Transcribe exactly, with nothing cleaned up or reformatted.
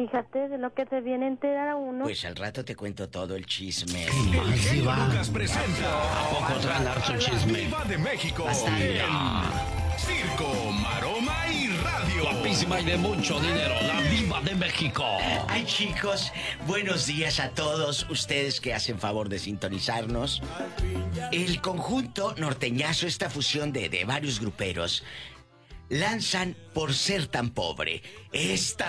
fíjate de lo que se viene a enterar a uno. Pues al rato te cuento todo el chisme. El genio Lucas presenta ¿A poco traen harto chisme? Diva de México Bastante. en Circo, Maroma y Radio. Guapísima y de mucho dinero, la Diva de México. Ay, chicos, buenos días a todos ustedes que hacen favor de sintonizarnos. El conjunto norteñazo, esta fusión de, de varios gruperos, lanzan Por Ser Tan Pobre. Esta